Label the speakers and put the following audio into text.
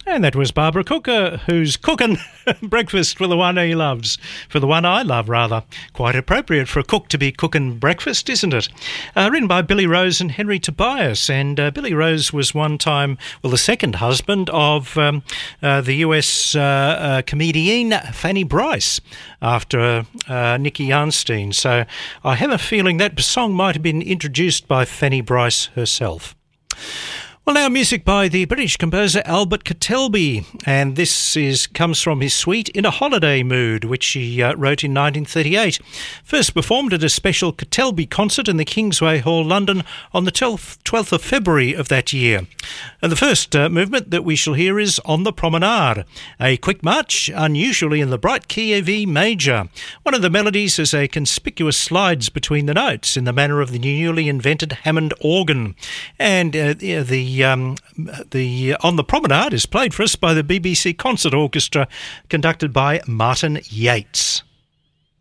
Speaker 1: And that was Barbara Cooker, who's cooking breakfast for the one he loves. For the one I love, rather. Quite appropriate for a cook to be cooking breakfast, isn't it? Written by Billy Rose and Henry Tobias. And Billy Rose was one time, well, the second husband of the US comedian Fanny Bryce after Nicky Arnstein. So I have a feeling that song might have been introduced by Fanny Bryce herself. Well, now music by the British composer Albert Ketelby, and this comes from his suite In a Holiday Mood, which he wrote in 1938. First performed at a special Ketelby concert in the Kingsway Hall, London, on the 12th of February of that year. And the first movement that we shall hear is On the Promenade, a quick march, unusually in the bright key of E major. One of the melodies is a conspicuous slides between the notes in the manner of the newly invented Hammond organ, and the On the Promenade is played for us by the BBC Concert Orchestra, conducted by Martin Yates.